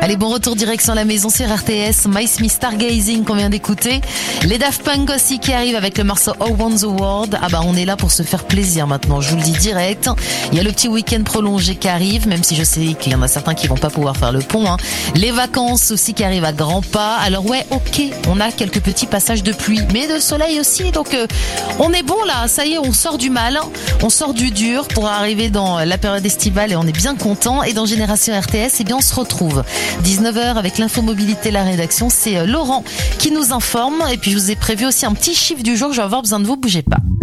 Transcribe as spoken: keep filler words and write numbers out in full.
Allez, bon retour direction la maison sur R T S. My Smith Stargazing qu'on vient d'écouter. Les Daft Punk aussi qui arrivent avec le morceau I Want the World. Ah bah on est là pour se faire plaisir maintenant, je vous le dis direct. Il y a le petit week-end prolongé qui arrive, même si je sais qu'il y en a certains qui vont pas pouvoir faire le pont. Hein. Les vacances aussi qui arrivent à grands pas. Alors ouais, ok, on a quelques petits passages de pluie, mais de soleil aussi. Donc euh, on est bon là, ça y est, on sort du mal, on sort du dur pour arriver dans la période estivale et on est bien content. Et dans Génération R T S, eh bien on se retrouve dix-neuf heures avec l'infomobilité, la rédaction. C'est Laurent qui nous informe. Et puis je vous ai prévu aussi un petit chiffre du jour. Je vais avoir besoin de vous, bougez pas.